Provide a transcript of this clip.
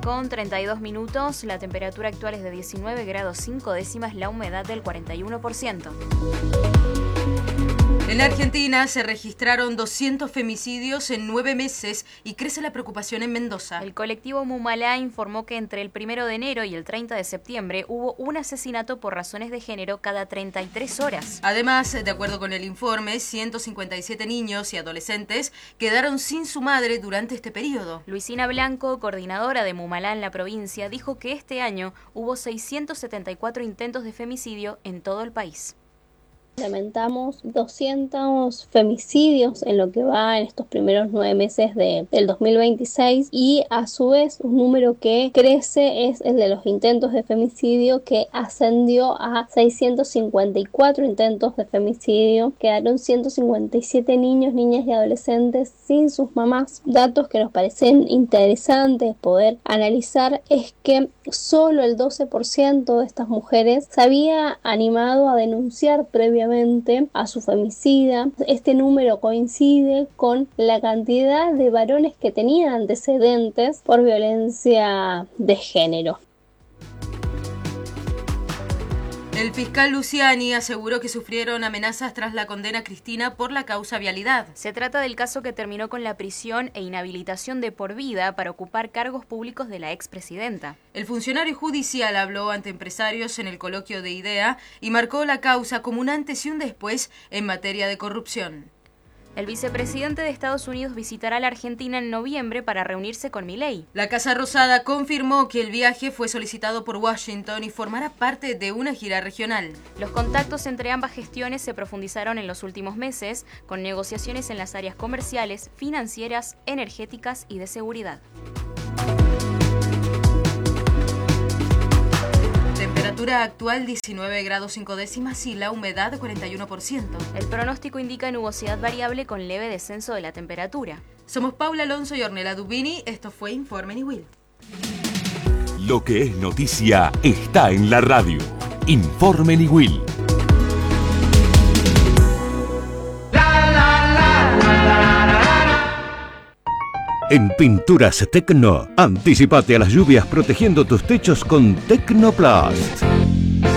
9:32, la temperatura actual es de 19 grados 5 décimas, la humedad del 41%. En la Argentina se registraron 200 femicidios en 9 meses y crece la preocupación en Mendoza. El colectivo Mumalá informó que entre el 1 de enero y el 30 de septiembre hubo un asesinato por razones de género cada 33 horas. Además, de acuerdo con el informe, 157 niños y adolescentes quedaron sin su madre durante este periodo. Luisina Blanco, coordinadora de Mumalá en la provincia, dijo que este año hubo 674 intentos de femicidio en todo el país. Lamentamos 200 femicidios en lo que va en estos primeros 9 meses del 2026 y a su vez un número que crece es el de los intentos de femicidio, que ascendió a 654 intentos de femicidio. Quedaron 157 niños, niñas y adolescentes sin sus mamás. Datos que nos parecen interesantes poder analizar es que solo el 12% de estas mujeres se había animado a denunciar previamente a su femicida. Este número coincide con la cantidad de varones que tenían antecedentes por violencia de género. El fiscal Luciani aseguró que sufrieron amenazas tras la condena a Cristina por la causa vialidad. Se trata del caso que terminó con la prisión e inhabilitación de por vida para ocupar cargos públicos de la expresidenta. El funcionario judicial habló ante empresarios en el coloquio de IDEA y marcó la causa como un antes y un después en materia de corrupción. El vicepresidente de Estados Unidos visitará la Argentina en noviembre para reunirse con Milei. La Casa Rosada confirmó que el viaje fue solicitado por Washington y formará parte de una gira regional. Los contactos entre ambas gestiones se profundizaron en los últimos meses, con negociaciones en las áreas comerciales, financieras, energéticas y de seguridad. Temperatura actual 19 grados 5 décimas y la humedad 41%. El pronóstico indica nubosidad variable con leve descenso de la temperatura. Somos Paula Alonso y Ornella Dubini. Esto fue Informe Niwil. Lo que es noticia está en la radio. Informe Niwil. En Pinturas Tecno, anticipate a las lluvias protegiendo tus techos con Tecnoplast.